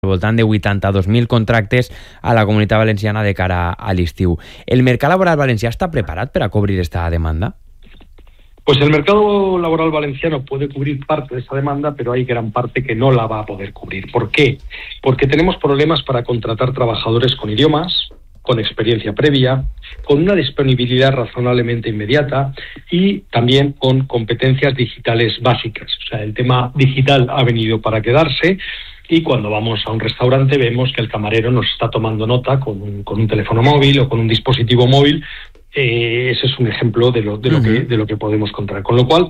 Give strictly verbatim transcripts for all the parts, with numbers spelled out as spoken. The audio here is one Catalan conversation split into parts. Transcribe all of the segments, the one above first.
al voltant de vuitanta-dos mil contractes a la Comunitat Valenciana de cara a l'estiu. El mercat laboral valencià està preparat per a cobrir esta demanda? Pues el mercado laboral valenciano puede cubrir parte de esa demanda, pero hay gran parte que no la va a poder cubrir. ¿Por qué? Porque tenemos problemas para contratar trabajadores con idiomas, con experiencia previa, con una disponibilidad razonablemente inmediata y también con competencias digitales básicas. O sea, el tema digital ha venido para quedarse. Y cuando vamos a un restaurante vemos que el camarero nos está tomando nota con un, con un teléfono móvil o con un dispositivo móvil. Eh, ese es un ejemplo de lo, de, lo uh-huh. que, de lo que podemos encontrar. Con lo cual,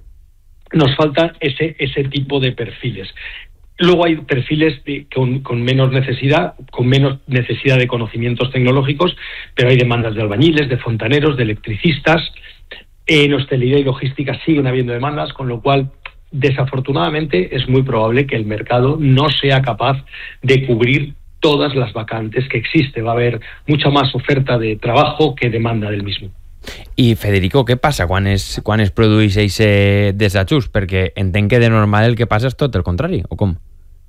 nos falta ese, ese tipo de perfiles. Luego hay perfiles de, con, con menos necesidad, con menos necesidad de conocimientos tecnológicos, pero hay demandas de albañiles, de fontaneros, de electricistas. En hostelería y logística siguen habiendo demandas, con lo cual, desafortunadamente, es muy probable que el mercado no sea capaz de cubrir todas las vacantes que existe. Va a haber mucha más oferta de trabajo que demanda del mismo. I, Federico, què passa quan es, quan es produeix aquest desajust? Perquè entenc que de normal el que passa és tot el contrari, ¿o com?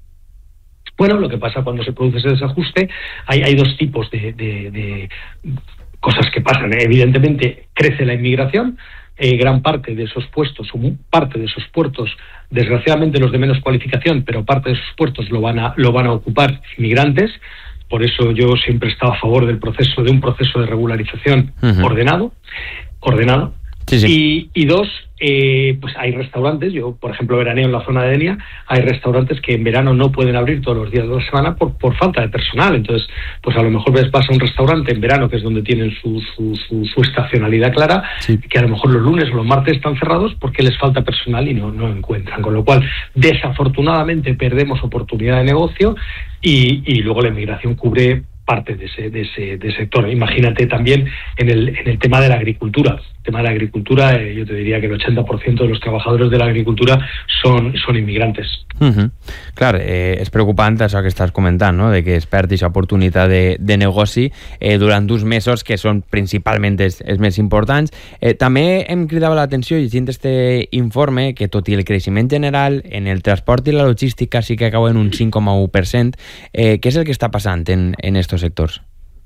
Bueno, lo que pasa cuando se produce ese desajuste, hay, hay dos tipos de, de, de cosas que pasan. Evidentemente, crece la inmigración. Eh, gran parte de esos puestos, o parte de esos puertos, desgraciadamente los de menos cualificación, pero parte de esos puestos lo van a, lo van a ocupar inmigrantes. Por eso yo siempre he estado a favor del proceso, de un proceso de regularización uh-huh. ordenado, ordenado. Sí, sí. Y, y dos, eh, pues hay restaurantes, yo por ejemplo veraneo en la zona de Denia, hay restaurantes que en verano no pueden abrir todos los días de la semana por, por falta de personal. Entonces, pues a lo mejor ves, vas a un restaurante en verano, que es donde tienen su, su, su, su estacionalidad clara, sí. que a lo mejor los lunes o los martes están cerrados porque les falta personal y no, no encuentran. Con lo cual, desafortunadamente perdemos oportunidad de negocio y, y luego la inmigración cubre parte de ese, de ese, de ese sector. Imagínate también en el, en el tema de la agricultura. El tema de la agricultura, eh, yo te diría que el ochenta por ciento de los trabajadores de la agricultura son, son inmigrantes. Uh-huh. Clar, eh, és preocupant això que estàs comentant, no? De que es perdi aquesta oportunitat de, de negoci eh, durant uns mesos que són principalment els, els més importants. Eh, també em cridava l'atenció llegint este informe que tot i el creixement general en el transport i la logística sí que cau en un cinc coma u per cent. Eh, què és el que està passant en, en estos sectores?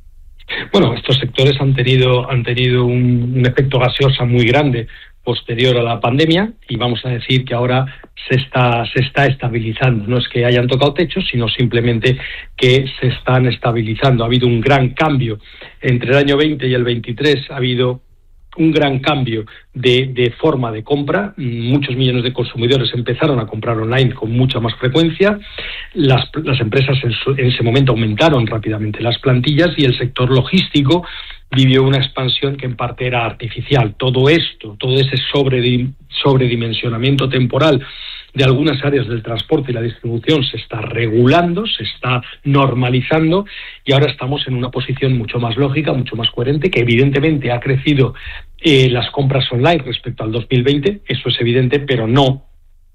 Bueno, estos sectores han tenido, han tenido un, un efecto gaseosa muy grande posterior a la pandemia y vamos a decir que ahora se está, se está estabilizando. No es que hayan tocado techo, sino simplemente que se están estabilizando. Ha habido un gran cambio entre el año veinte y el veintitrés, ha habido un gran cambio de, de forma de compra. Muchos millones de consumidores empezaron a comprar online con mucha más frecuencia. Las, las empresas en, su, en ese momento aumentaron rápidamente las plantillas y el sector logístico vivió una expansión que en parte era artificial. Todo esto, todo ese sobredim, sobredimensionamiento temporal de algunas áreas del transporte y la distribución se está regulando, se está normalizando y ahora estamos en una posición mucho más lógica, mucho más coherente, que evidentemente ha crecido eh, las compras online respecto al dos mil veinte, eso es evidente, pero no,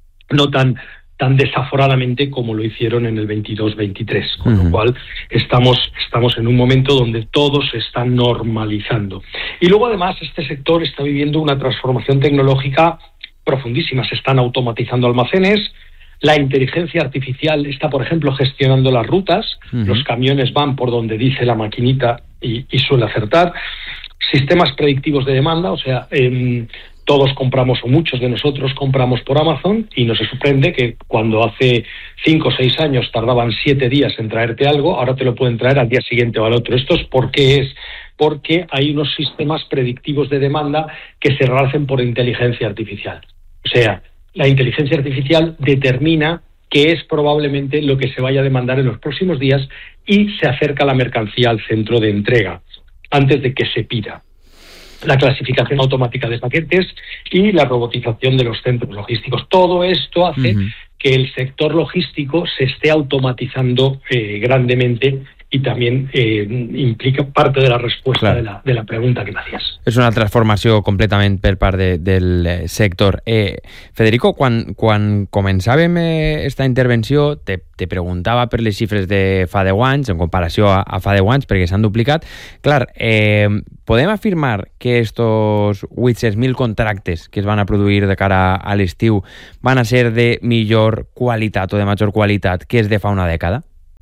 no tan tan desaforadamente como lo hicieron en el veintidós veintitrés, con uh-huh. lo cual estamos, estamos en un momento donde todo se está normalizando. Y luego además este sector está viviendo una transformación tecnológica profundísima. Se están automatizando almacenes, la inteligencia artificial está, por ejemplo, gestionando las rutas, uh-huh. los camiones van por donde dice la maquinita y, y suele acertar, sistemas predictivos de demanda, o sea, eh, todos compramos, o muchos de nosotros compramos por Amazon y nos sorprende que cuando hace cinco o seis años tardaban siete días en traerte algo, ahora te lo pueden traer al día siguiente o al otro. ¿Esto es por qué es? Porque hay unos sistemas predictivos de demanda que se hacen por inteligencia artificial. O sea, la inteligencia artificial determina qué es probablemente lo que se vaya a demandar en los próximos días y se acerca la mercancía al centro de entrega antes de que se pida. La clasificación automática de paquetes y la robotización de los centros logísticos. Todo esto hace uh-huh. que el sector logístico se esté automatizando eh, grandemente y también eh, implica parte de la respuesta claro. de, la, de la pregunta que me hacías. És una transformació completament per part de, del sector. Eh, Federico, quan, quan començàvem eh, esta intervenció, te, te preguntava per les xifres de fa deu anys, en comparació a, a fa deu anys, perquè s'han duplicat. Clar, eh, podem afirmar que estos vuit-cents mil contractes que es van a produir de cara a l'estiu van a ser de millor qualitat o de major qualitat que és de fa una dècada?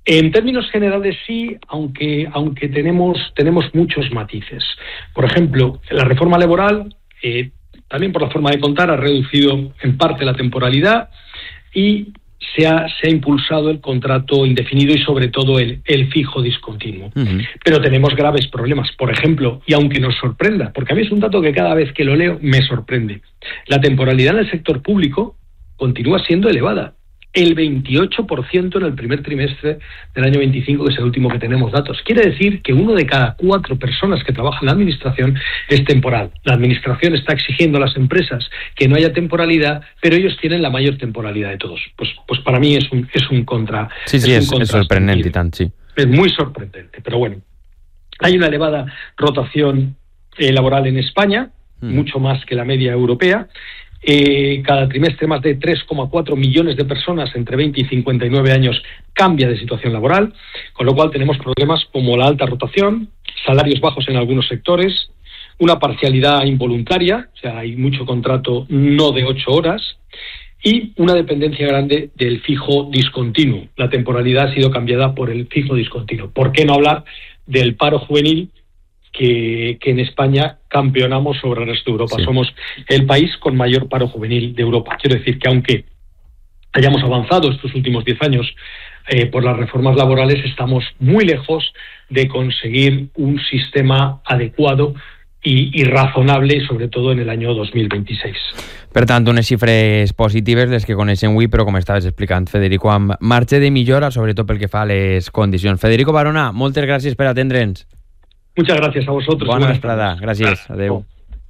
En términos generales sí, aunque, aunque tenemos, tenemos muchos matices. Por ejemplo, la reforma laboral, eh, también por la forma de contar, ha reducido en parte la temporalidad y se ha, se ha impulsado el contrato indefinido y sobre todo el, el fijo discontinuo. Uh-huh. Pero tenemos graves problemas. Por ejemplo, y aunque nos sorprenda, porque a mí es un dato que cada vez que lo leo me sorprende, la temporalidad en el sector público continúa siendo elevada. El veintiocho por ciento en el primer trimestre del año veinticinco, que es el último que tenemos datos. Quiere decir que uno de cada cuatro personas que trabajan en la administración es temporal. La administración está exigiendo a las empresas que no haya temporalidad, pero ellos tienen la mayor temporalidad de todos. Pues, pues para mí es un, es un contra. Sí, sí, es, es, es sorprendente y tant, sí. Es muy sorprendente, pero bueno. Hay una elevada rotación eh, laboral en España, mm. mucho más que la media europea. Eh, cada trimestre más de tres coma cuatro millones de personas entre veinte y cincuenta y nueve años cambia de situación laboral, con lo cual tenemos problemas como la alta rotación, salarios bajos en algunos sectores, una parcialidad involuntaria, o sea, hay mucho contrato no de ocho horas, y una dependencia grande del fijo discontinuo. La temporalidad ha sido cambiada por el fijo discontinuo. ¿Por qué no hablar del paro juvenil? Que, que en España campeonamos sobre el resto de Europa. Sí. Somos el país con mayor paro juvenil de Europa. Quiero decir que aunque hayamos avanzado estos últimos diez años eh, por las reformas laborales, estamos muy lejos de conseguir un sistema adecuado i, i razonable, sobre todo en el año dos mil veintiséis. Per tant, unes xifres positives les que coneixem avui, però com estaves explicant, Federico, amb marge de millora, sobretot pel que fa a les condicions. Federico Barona, moltes gràcies per atendre'ns. Muchas gracias a vosotros. Bona vesprada. Gràcies. Adéu.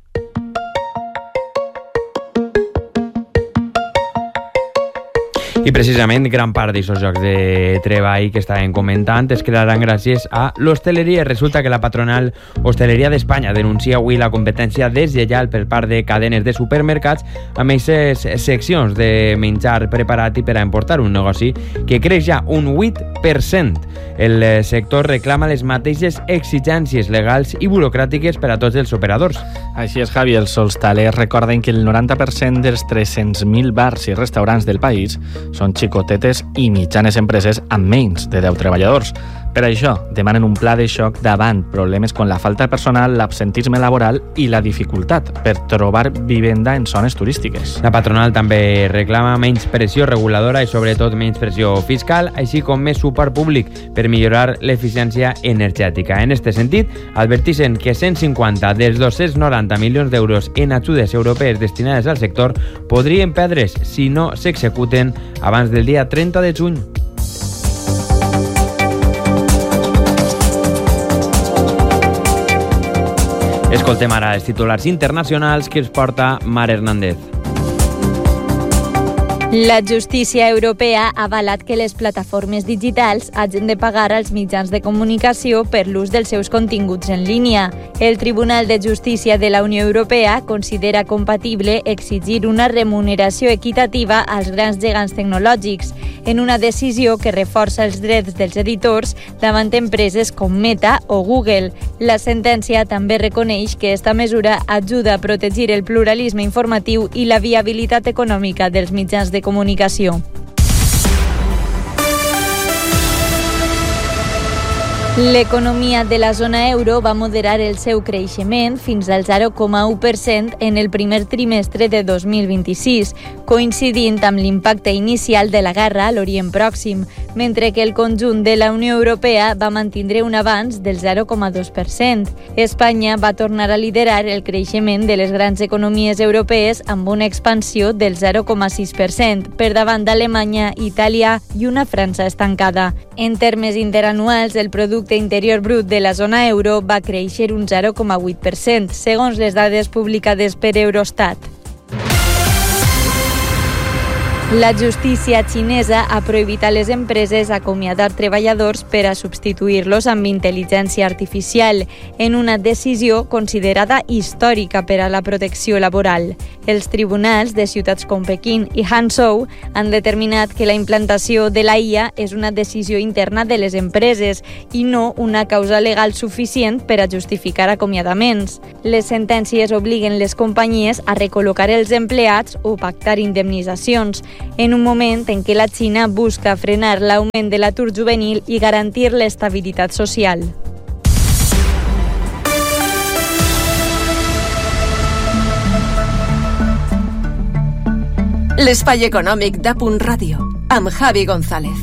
I precisament gran part d'aquests jocs de treball que estàvem comentant es crearan gràcies a l'hostaleria. Resulta que la patronal Hostaleria d'Espanya denuncia avui la competència deslleial per part de cadenes de supermercats amb aquestes seccions de menjar preparat i per a importar, un negoci que creix ja un vuit per cent. El sector reclama les mateixes exigències legals i burocràtiques per a tots els operadors. Així és, Javi. Els hostalers recorden que el noranta per cent dels tres-cents mil bars i restaurants del país són xicotetes i mitjanes empreses amb menys de deu treballadors. Per això, demanen un pla de xoc davant problemes com la falta de personal, l'absentisme laboral i la dificultat per trobar vivenda en zones turístiques. La patronal també reclama menys pressió reguladora i sobretot menys pressió fiscal, així com més suport públic per millorar l'eficiència energètica. En aquest sentit, advertixen que cent cinquanta dels dos-cents noranta milions d'euros en ajudes europees destinades al sector podrien perdre's si no s'executen abans del dia trenta de juny. Escoltem ara els titulars internacionals que els porta Mar Hernández. La justícia europea ha avalat que les plataformes digitals hagin de pagar als mitjans de comunicació per l'ús dels seus continguts en línia. El Tribunal de Justícia de la Unió Europea considera compatible exigir una remuneració equitativa als grans gegants tecnològics, en una decisió que reforça els drets dels editors davant empreses com Meta o Google. La sentència també reconeix que esta mesura ajuda a protegir el pluralisme informatiu i la viabilitat econòmica dels mitjans de comunicació. L'economia de la zona euro va moderar el seu creixement fins al zero coma u per cent en el primer trimestre de dos mil vint-i-sis, coincidint amb l'impacte inicial de la guerra a l'Orient Pròxim, mentre que el conjunt de la Unió Europea va mantindre un avanç del zero coma dos per cent. Espanya va tornar a liderar el creixement de les grans economies europees amb una expansió del zero coma sis per cent, per davant d'Alemanya, Itàlia i una França estancada. En termes interanuals, el producte interior brut de la zona euro va créixer un zero coma vuit per cent, segons les dades publicades per Eurostat. La justícia xinesa ha prohibit a les empreses acomiadar treballadors per a substituir-los amb intel·ligència artificial, en una decisió considerada històrica per a la protecció laboral. Els tribunals de ciutats com Pequín i Hangzhou han determinat que la implantació de la I A és una decisió interna de les empreses i no una causa legal suficient per a justificar acomiadaments. Les sentències obliguen les companyies a recol·locar els empleats o pactar indemnitzacions. en un moment en què la Xina busca frenar l'augment de l'atur juvenil i garantir l'estabilitat social. L'espai econòmic d'A Punt Ràdio, amb Javi González.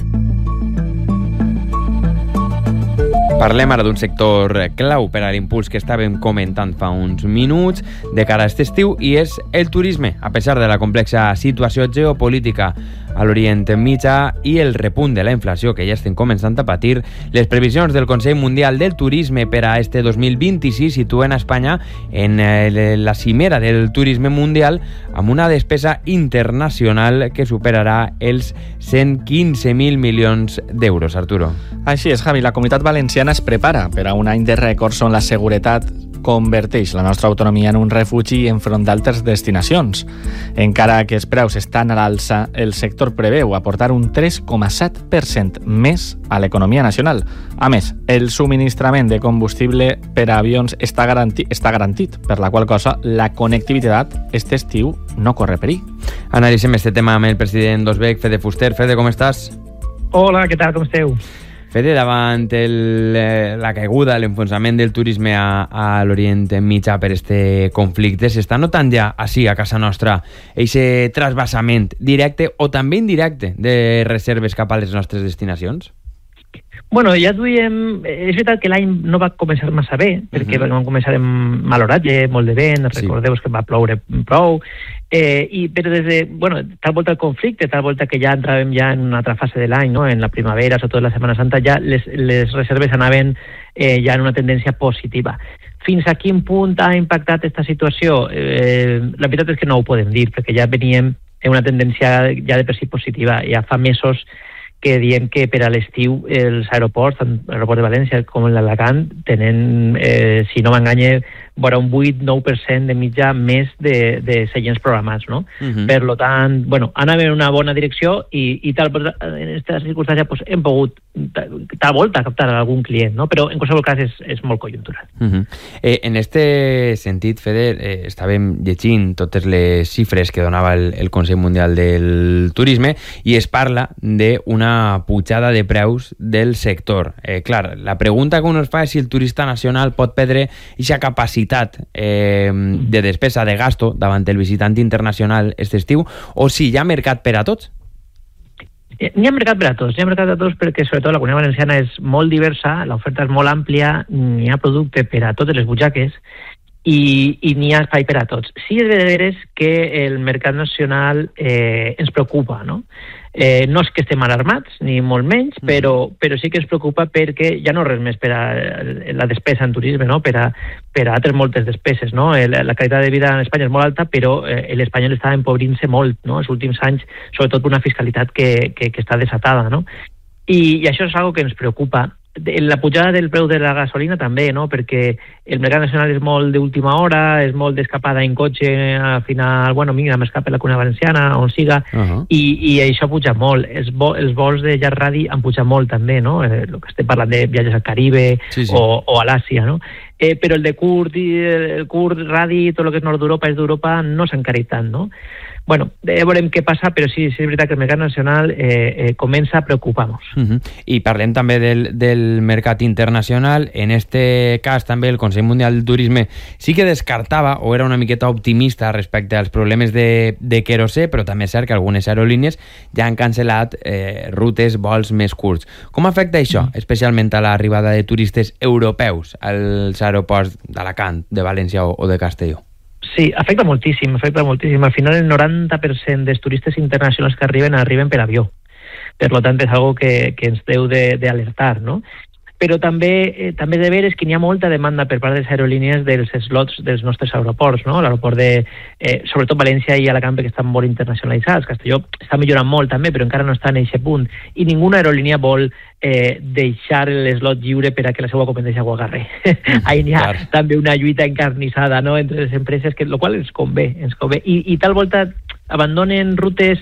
Parlem ara d'un sector clau per a l'impuls que estàvem comentant fa uns minuts de cara a aquest estiu, i és el turisme. A pesar de la complexa situació geopolítica a l'Orient Mitjà i el repunt de la inflació que ja estem començant a patir, les previsions del Consell Mundial del Turisme per a este dos mil vint-i-sis situen a Espanya en la cimera del turisme mundial amb una despesa internacional que superarà els cent quinze mil milions d'euros, Arturo. Així és, Javi, la Comunitat Valenciana es prepara per a un any de rècords on la seguretat converteix la nostra autonomia en un refugi enfront d'altres destinacions. Encara que els preus estan a l'alça, el sector preveu aportar un tres coma set per cent més a l'economia nacional. A més, el subministrament de combustible per a avions està, garanti, està garantit, per la qual cosa la connectivitat aquest estiu no corre perill. Analitzem este tema amb el president d'Osbec, Fede Fuster. Fede, com estàs? Hola, què tal, com esteu? Fede, davant el, la caiguda, l'enfonsament del turisme a, a l'Orient Mitjà per este conflicte, s'està notant ja així a casa nostra aquest trasbassament directe o també indirecte de reserves cap a les nostres destinacions? Bueno, ja duiem... És veritat que l'any no va començar massa bé, perquè uh-huh. vam començar amb mal horatge, molt de vent, recordeu sí. que va ploure prou, eh, i, però des de, bueno, tal volta el conflicte, tal volta que ja entràvem ja en una altra fase de l'any, no? En la primavera, sobretot la Setmana Santa, ja les, les reserves anaven eh, ja en una tendència positiva. Fins a quin punt ha impactat aquesta situació? Eh, la veritat és que no ho podem dir, perquè ja veníem en una tendència ja de per si positiva. Ja fa mesos que diem que per a l'estiu els aeroports, tant l'aeroport de València com l'Alacant, tenen, eh, si no m'enganye, vora un vuit a nou per cent de mitja més de, de seients programats, no? Uh-huh. Per lo tant, bueno, anàvem en una bona direcció i, i tal, en aquesta circumstància pues, hem pogut tal volta captar algun client, no? Però en qualsevol cas és, és molt conjuntural. Uh-huh. eh, en este sentit, Fede, eh, estàvem llegint totes les xifres que donava el, el Consell Mundial del Turisme i es parla d'una pujada de preus del sector. Eh, clar, la pregunta que un es fa és si el turista nacional pot perdre aquesta capacitat eh, de despesa, de gasto davant el visitant internacional aquest estiu, o si hi ha mercat per a tots? N'hi ha mercat per a tots, n'hi ha mercat per a tots perquè sobretot la Comunitat Valenciana és molt diversa, l'oferta és molt àmplia, n'hi ha producte per a totes les butxaques i, i n'hi ha espai per a tots. Sí és veres que el mercat nacional eh, ens preocupa, no? Eh, no és que estem alarmats, ni molt menys, però, però sí que ens preocupa perquè ja no res més per a la despesa en turisme, no? per, a, per a altres moltes despeses. No? La, la qualitat de vida en Espanya és molt alta, però eh, l'espanyol està empobrint-se molt, no? Els últims anys, sobretot per una fiscalitat que, que, que està desatada. No? I, I això és una que ens preocupa. La pujada del preu de la gasolina també, no? Perquè el mercat nacional és molt d'última hora, és molt d'escapada en cotxe, al final, bueno, mira, m'escapa la Comunitat Valenciana, on siga, uh-huh. i, i això puja molt. Els, vo, els vols de llarg radi han pujat molt també, no? Eh, el que estem parlant de viatges al Caribe sí, sí. O, o a l'Àsia, no? Eh, però el de curt, el curt radi, tot el que és nord d'Europa, és d'Europa, no s'ha encarit tant, no? Bueno, eh, veurem què passa, però sí, sí és veritat que el mercat nacional eh, eh, comença a preocupar-nos. Uh-huh. I parlem també del, del mercat internacional. En este cas també el Consell Mundial del Turisme sí que descartava o era una miqueta optimista respecte als problemes de, de querosè, però també és cert que algunes aerolínies ja han cancel·lat eh, rutes, vols més curts. Com afecta això, uh-huh. especialment a l'arribada de turistes europeus als aeroports d'Alacant, de València o, o de Castelló? Sí, afecta moltíssim, afecta moltíssim. Al final el noranta per cent dels turistes internacionals que arriben, arriben per avió. Per lo tant, és algo que, que ens deu d'alertar, no? Però també eh, també de veres que n'hi ha molta demanda per part de les aerolínies dels slots dels nostres aeroports, no? L'aeroport de, eh, sobretot València i Alacant, que estan molt internacionalitzats. Castelló està millorant molt també, però encara no està en aquest punt. I ninguna aerolínia vol eh, deixar l'eslot lliure per a que la seva competència ho agarre. Mm, Ahí n'hi ha clar. També una lluita encarnissada, no?, entre les empreses, que, lo qual ens convé, ens convé. I, i tal volta abandonen rutes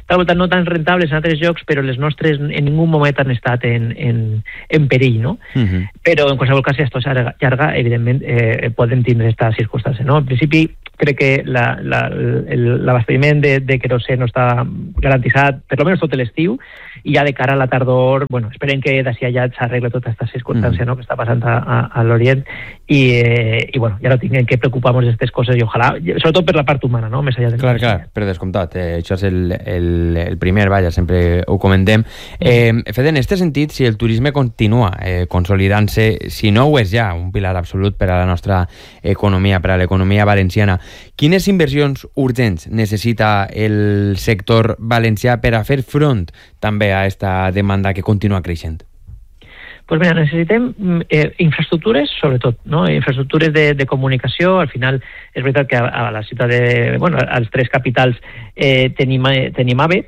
tal volta no tan rentables en altres llocs, però les nostres en ningú moment han estat en, en, en perill, no? Uh-huh. Però en qualsevol cas, si esto s'allarga, evidentment eh, poden tindre aquesta circumstància, no? En principi, crec que l'abastiment de, de querosè no està garantitzat, per almenys tot l'estiu, i ja de cara a la tardor, bueno, esperem que d'ací allà s'arregle tota aquesta circumstància mm. no, que està passant a, a, a l'Orient, i, eh, i bueno, ja no tinguem que preocupar-nos d'aquestes coses, i ojalà, sobretot per la part humana, no? Més allà de clar, clar, per descomptat, eh, això és el, el, el primer, vaja, sempre ho comentem. Eh, fet, en aquest sentit, si el turisme continua eh, consolidant-se, si no ho és ja, un pilar absolut per a la nostra economia, per a l'economia valenciana, quines inversions urgents necessita el sector valencià per a fer front també a aquesta demanda que continua creixent? Pues mira, necessitem eh, infraestructures, sobretot, no? Infraestructures de, de comunicació. Al final, és veritat que a, a la ciutat de... Bueno, als tres capitals eh, tenim, tenim AVE,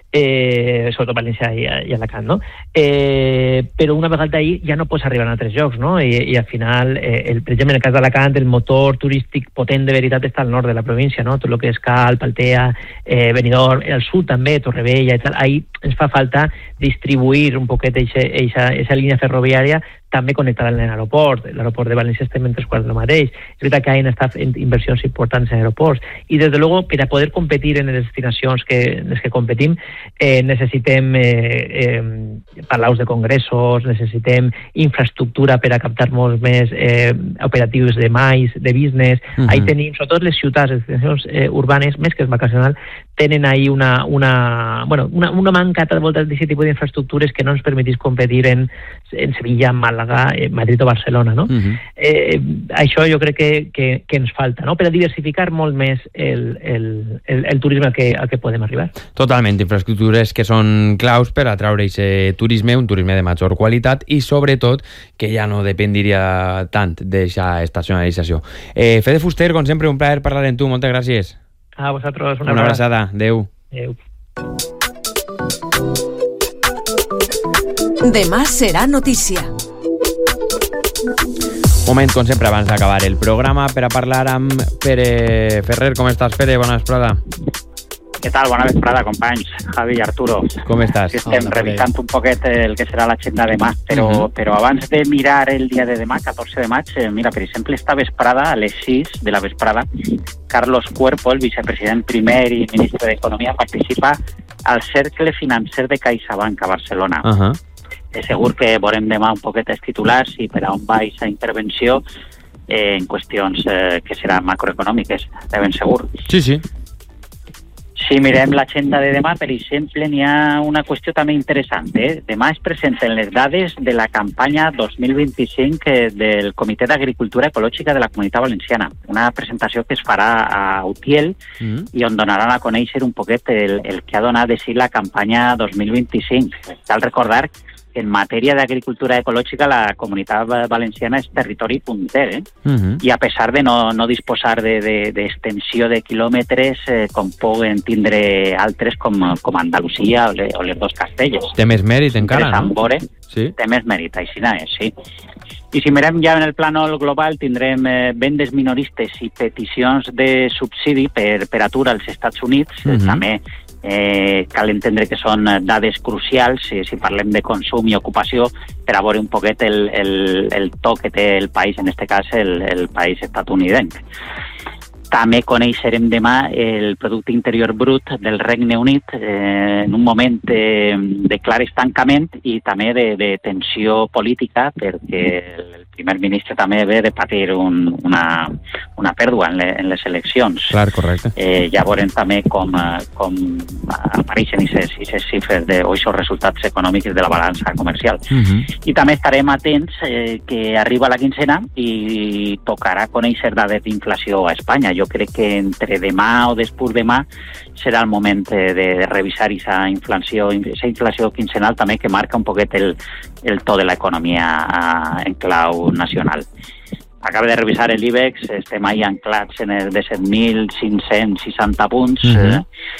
eh, sobretot València i, i Alacant, no? Eh, però una vegada ahí ja no pots arribar a altres llocs, no? I, i al final, eh, el, per exemple, en el cas d'Alacant, el motor turístic potent de veritat està al nord de la província, no? Tot el que és Calp, Altea, eh, Benidorm, al sud també, Torrevella i tal. Ahí ens fa falta distribuir un poquet aquesta línia ferroviària també connectada amb l'aeroport. L'aeroport de València estem en tres quarts del mateix. És veritat que han estat inversions importants en aeroports. I, des de luego, per a poder competir en les destinacions que, en les que competim, eh, necessitem eh, eh, palaus de congressos, necessitem infraestructura per a captar molts més eh, operatius de mais, de business. Uh-huh. Ahí tenim, sobretot les ciutats, les destinacions eh, urbanes, més que el vacacional, tenen ahí una, una, bueno, una, una manca de voltes d'aquest tipus d'infraestructures que no ens permetís competir en, en Sevilla, Màlaga, eh, Madrid o Barcelona, no? Uh-huh. eh, això jo crec que, que, que ens falta, no? Per a diversificar molt més el, el, el, el turisme al que, al que podem arribar. Totalment, infraestructures que són claus per atraure aquest turisme, un turisme de major qualitat i sobretot que ja no dependiria tant d'aquesta estacionalització. Eh, Fede Fuster, com sempre, un plaer parlar amb tu, moltes gràcies. A vosaltres, una, una abraçada. Adéu. Adéu. Demà serà notícia. Moment, com sempre, abans d'acabar el programa, per a parlar amb Pere Ferrer. Com estàs, Pere? Bona vesprada. Què tal? Bona vesprada, companys. Javi i Arturo. Com estàs? Sí, estem Hola, revisant un poquet el que serà l'agenda de demà, però, uh-huh. però abans de mirar el dia de demà, catorze de maig, eh, mira, per exemple, esta vesprada, a les sis de la vesprada, Carlos Cuerpo, el vicepresident primer i ministre d'Economia, participa al Cercle Financer de CaixaBank a Barcelona. Uh-huh. És segur que veurem demà un poquet els titulars i per a on va aquesta intervenció eh, en qüestions eh, que seran macroeconòmiques, de ben segur. Sí, sí. Si mirem l'agenda de demà, per exemple, n'hi ha una qüestió també interessant. Eh? Demà es presenten les dades de la campanya dos mil vint-i-cinc del Comitè d'Agricultura Ecològica de la Comunitat Valenciana. Una presentació que es farà a Utiel mm. i on donaran a conèixer un poquet el, el que ha donat de si la campanya dos mil vint-i-cinc. Cal recordar que en matèria d'agricultura ecològica la Comunitat Valenciana és territori punter, eh? Uh-huh. I a pesar de no, no disposar d'extensió de, de, de quilòmetres eh, com poden tindre altres com, com Andalusia o, le, o les dos Castelles. Té més mèrit encara, no? Veure, sí. Té més mèrit, així és, sí. I si mirem ja en el plànol global tindrem eh, vendes minoristes i peticions de subsidi per, per atur als Estats Units, uh-huh. eh, també Eh, cal entendre que són dades crucials si, si parlem de consum i ocupació per a veure un poquet el, el, el to que té el país, en aquest cas el, el país estatunidenc. També coneixerem demà el Producte Interior Brut del Regne Unit eh, en un moment de, de clar estancament i també de, de tensió política, perquè el primer ministre també ve de patir un, una, una pèrdua en, le, en les eleccions. Clar, correcte. Eh, ja veurem també com, com apareixen aquestes xifres de, o aquests resultats econòmics de la balança comercial. Uh-huh. I també estarem atents eh, que arriba la quincena i tocarà conèixer dades d'inflació a Espanya. Jo crec que entre demà o després demà serà el moment de, de revisar aquesta inflació, aquesta inflació quincenal també que marca un poquet el, el to de l'economia en clau nacional. Acaba de revisar l'IBEX, estem ahí anclats en el de set mil cinc-cents seixanta punts, uh-huh.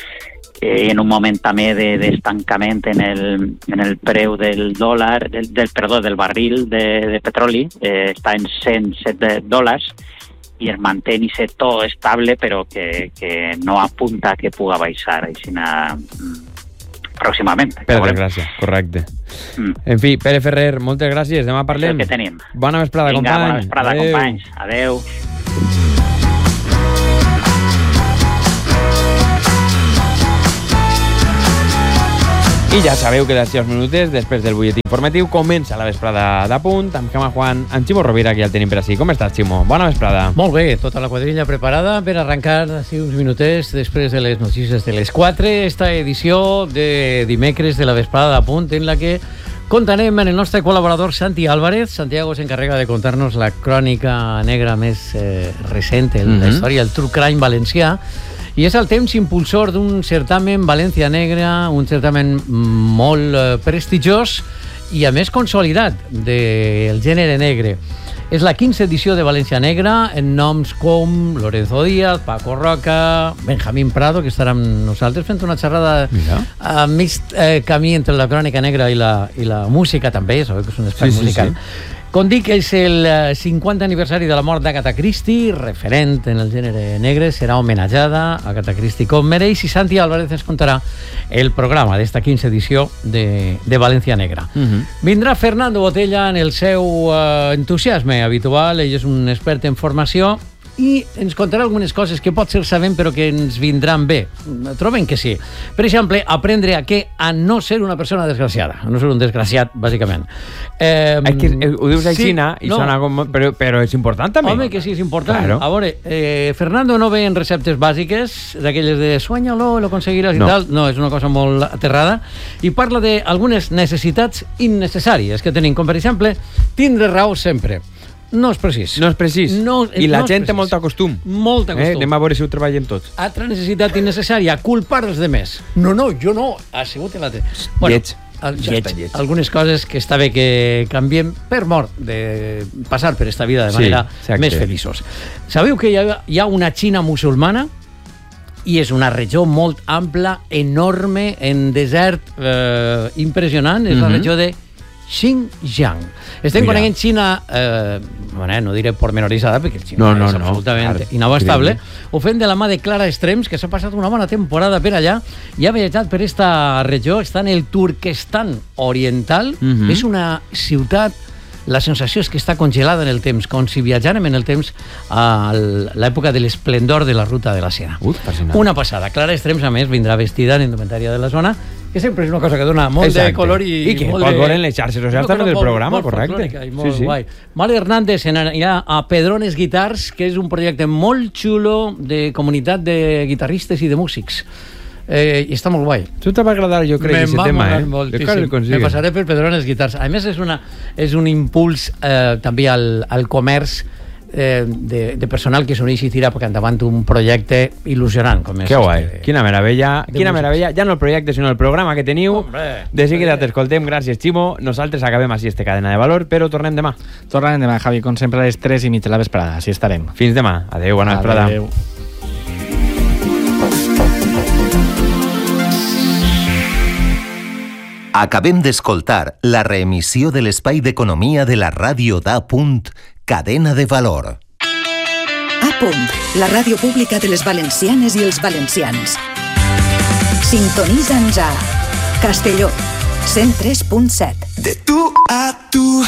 eh, en un moment també d'estancament de, en, el, en el preu del dòlar, del, del, perdó, del barril de, de petroli, eh, està en cent set dòlars, i es manté en aquest to estable, però que, que no apunta que puga baixar. Així pròximament. Per desgràcia, correcte. Mm. En fi, Pere Ferrer, moltes gràcies, demà parlem. És el que tenim. Bona vesprada, Vinga, company. bona vesprada, Adeu. companys. Adeu. I ja sabeu que d'ací uns minutets, després del butlletí informatiu, comença la vesprada d'Apunt, amb Cama Juan, amb Ximo Rovira, que ja el tenim per ací. Com estàs, Ximo? Bona vesprada. Molt bé, tota la quadrilla preparada per arrencar d'ací uns minutets després de les notícies de les quatre, esta edició de dimecres de la vesprada d'Apunt, en la que contarem en el nostre col·laborador Santi Álvarez. Santiago s'encarrega de contar-nos la crònica negra més eh, recent en mm-hmm. la història del true crime valencià, i és el temps impulsor d'un certamen València Negra, un certamen molt eh, prestigiós i a més consolidat del gènere negre. És la quinze edició de València Negra, en noms com Lorenzo Díaz, Paco Roca, Benjamín Prado, que estarà amb nosaltres fent una xerrada Mira. a mig eh, camí entre la crònica negra i la, i la música també, sabeu que és un espai sí, musical. Sí, sí. Com dic, és el cinquanta aniversari de la mort d'Agatha Christie, referent en el gènere negre, serà homenatjada a Agatha Christie com mereix, i Santi Álvarez ens contarà el programa d'esta quinze edició de, de València Negra. Uh-huh. Vindrà Fernando Botella en el seu uh, entusiasme habitual, ell és un expert en formació, i ens contarà algunes coses que potser sabem però que ens vindran bé. Trobem que sí. Per exemple, aprendre a què a no ser una persona desgraciada, a no ser un desgraciat, bàsicament. Eh, es que ho dius així, sí, i no. sona com... Però, però és important també. Home, que sí, és important. Claro. A veure, eh, Fernando no ve en receptes bàsiques, d'aquelles de sueñalo, lo conseguiràs no. i tal. No, és una cosa molt aterrada. I parla d'algunes necessitats innecessàries que tenim, com per exemple, tindre raó sempre. No és precís. No és precís. No, I la no gent té molt acostum. Molt acostum. Eh? Anem a veure si ho treballem tots. Altra necessitat innecessària, culpar els demés. No, no, jo no. Ha sigut l'altre. Bueno, lleig. El, lleig. lleig. Algunes coses que està bé que canviem per mort de passar per esta vida de manera sí, més feliços. Sabeu que hi ha, hi ha una Xina musulmana i és una regió molt ampla, enorme, en desert eh, impressionant. És mm-hmm. la regió de Xinjiang. Estem Mira. coneguent Xina, eh, bueno, no diré pormenoritzada, perquè el Xina no, no, és absolutament no, inabastable. Ho fem de la mà de Clara Estrems, que s'ha passat una bona temporada per allà i ha viatjat per esta regió, està en el Turquestan oriental. Mm-hmm. És una ciutat, la sensació és que està congelada en el temps, com si viatjàrem en el temps a l'època de l'esplendor de la ruta de la seda. Uf, una passada. Clara Estrems, a més, vindrà vestida en indumentària de la zona, que sempre és una cosa que dona molt Exacte. de color i... I que molt pot veure en les xarxes socials també del programa, molt correcte. I molt sí, sí. guai. Mali Hernández anirà a Pedrones Guitars, que és un projecte molt xulo de comunitat de guitarristes i de músics. Eh, i està molt guai. Tu te va agradar, jo crec, aquest tema, eh? Me passaré per Pedrones Guitars. A més, és, una, és un impuls eh, també al, al comerç eh, de, de personal que s'uneix i tira perquè endavant un projecte il·lusionant. Com és que guai, este, quina meravella, quina meravella, ja no el projecte sinó el programa que teniu. Hombre, de seguida t'escoltem, gràcies Ximo. Nosaltres acabem així este Cadena de Valor, però tornem demà. Tornem demà, Javi, com sempre a les tres i mig de la vesprada, així estarem. Fins demà, adeu, bona vesprada. Adeu. Acabem d'escoltar la reemissió de l'espai d'economia de la ràdio d'A. Cadena de Valor. A. La ràdio pública de les valencianes i els valencians. Sintonitza'ns a Castelló, cent tres punt set. De tu a tu.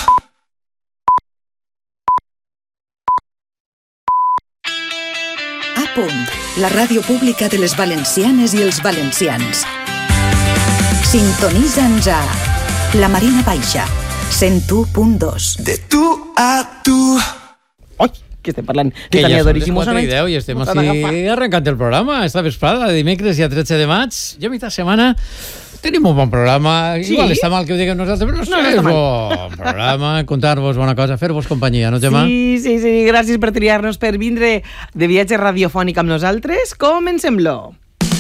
A. La ràdio pública de les valencianes i els valencians. Sintonitza'ns a La Marina Baixa, cent u punt dos. De tu a tu. Oi, que estem parlant de Tania Doríssimos anys. I estem així arrencant el programa esta vesprada, de dimecres i a tretze de maig. Ja a mitja setmana tenim un bon programa. Sí? Igual està mal que ho diguem nosaltres, però no, no, no és bon programa. Contar-vos bona cosa, fer-vos companyia, no, Gemma? Sí, sí, sí. Gràcies per triar-nos per vindre de viatge radiofònic amb nosaltres. Comencem-lo.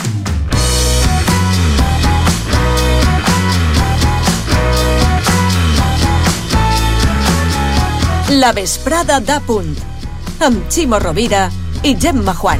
La vesprada d'A. amb Ximo Rovira i Gemma Juan.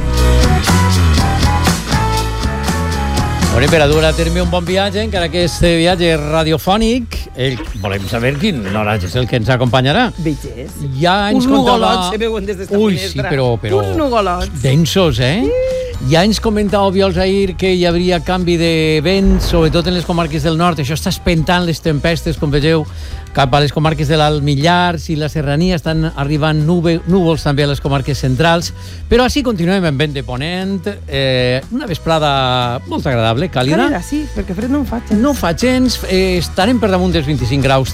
Bueno, per a dur a terme un bon viatge, encara que este viatge radiofònic, el, volem saber quin oratge és el que ens acompanyarà. Veges. Ja ens uns contava... nugolots se veuen des d'esta Ui, finestra. sí, però, però... Uns nugolots. Densos, eh? Sí. Ja ens comentava Oriol Zahir que hi hauria canvi de vent, sobretot en les comarques del nord. Això està espentant les tempestes, com vegeu, cap a les comarques de l'Alt Millars i la Serrania. Estan arribant nube, núvols també a les comarques centrals. Però així continuem amb vent de ponent. Eh, una vesprada molt agradable, càlida. Càlida, sí, perquè fred no en fa gens. No fa gens. Eh, estarem per damunt dels vint-i-cinc graus